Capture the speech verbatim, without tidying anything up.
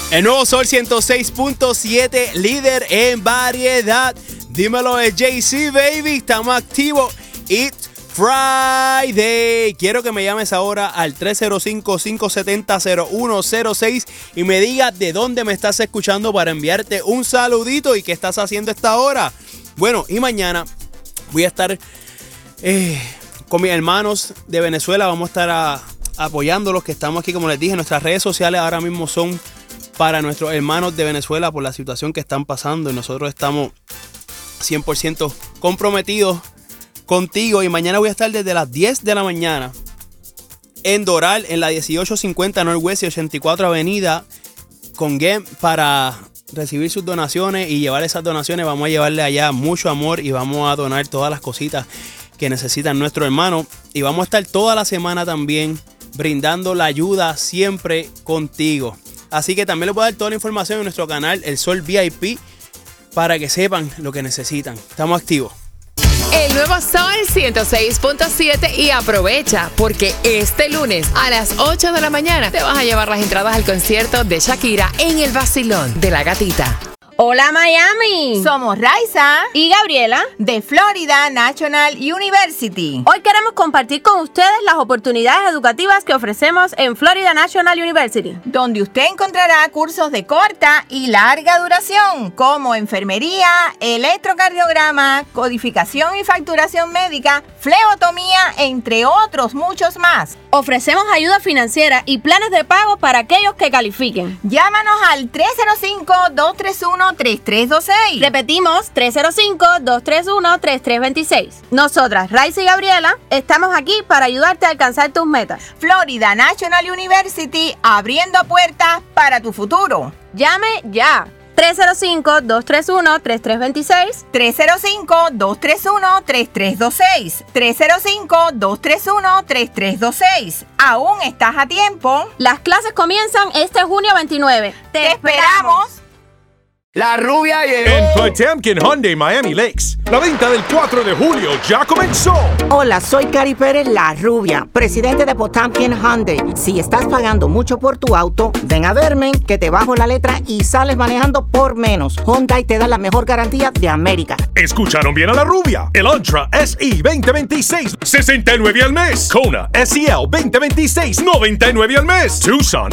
El nuevo Sol ciento seis punto siete, líder en variedad. Dímelo de Jay-Z, baby. Estamos activos. It's Friday. Quiero que me llames ahora al tres cero cinco, cinco siete cero, cero uno cero seis y me digas de dónde me estás escuchando para enviarte un saludito y qué estás haciendo a esta hora. Bueno, y mañana voy a estar eh, con mis hermanos de Venezuela. Vamos a estar a, apoyándolos, que estamos aquí, como les dije, nuestras redes sociales ahora mismo son para nuestros hermanos de Venezuela por la situación que están pasando y nosotros estamos cien por ciento comprometidos contigo. Y mañana voy a estar desde las diez de la mañana en Doral, en la dieciocho cincuenta Northwest y ochenta y cuatro Avenida con Game para recibir sus donaciones y llevar esas donaciones. Vamos a llevarle allá mucho amor y vamos a donar todas las cositas que necesitan nuestros hermanos. Y vamos a estar toda la semana también brindando la ayuda siempre contigo. Así que también les voy a dar toda la información en nuestro canal El Sol V I P para que sepan lo que necesitan. Estamos activos. El nuevo Sol ciento seis punto siete y aprovecha porque este lunes a las ocho de la mañana te vas a llevar las entradas al concierto de Shakira en el Vacilón de la Gatita. Hola Miami, somos Raiza y Gabriela de Florida National University. Hoy queremos compartir con ustedes las oportunidades educativas que ofrecemos en Florida National University, donde usted encontrará cursos de corta y larga duración como enfermería, electrocardiograma, codificación y facturación médica, flebotomía, entre otros muchos más. Ofrecemos ayuda financiera y planes de pago para aquellos que califiquen. Llámanos al tres cero cinco, dos tres uno, tres tres dos seis. Repetimos, tres cero cinco, dos tres uno, tres tres dos seis. Nosotras, Raiza y Gabriela, estamos aquí para ayudarte a alcanzar tus metas. Florida National University, abriendo puertas para tu futuro. Llame ya. tres cero cinco, dos tres uno, tres tres dos seis. tres cero cinco, dos tres uno, tres tres dos seis. tres cero cinco, dos tres uno, tres tres dos seis. Aún estás a tiempo. Las clases comienzan este junio veintinueve. ¡Te, Te esperamos! La rubia llegó. En Potemkin Hyundai Miami Lakes, la venta del cuatro de julio ya comenzó. Hola, soy Cari Pérez, la rubia, presidente de Potemkin Hyundai. Si estás pagando mucho por tu auto, ven a verme, que te bajo la letra y sales manejando por menos. Hyundai te da la mejor garantía de América. ¿Escucharon bien a la rubia? El Elantra S E veinte veintiséis, sesenta y nueve al mes. Kona S E L veinte veintiséis, noventa y nueve al mes. Tucson